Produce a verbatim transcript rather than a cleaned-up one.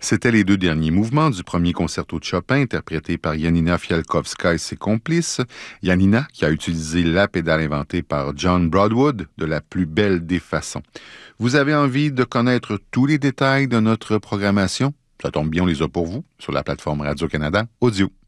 C'étaient les deux derniers mouvements du premier concerto de Chopin, interprété par Janina Fialkowska et ses complices. Janina, qui a utilisé la pédale inventée par John Broadwood de la plus belle des façons. Vous avez envie de connaître tous les détails de notre programmation? Ça tombe bien, on les a pour vous sur la plateforme Radio-Canada Audio.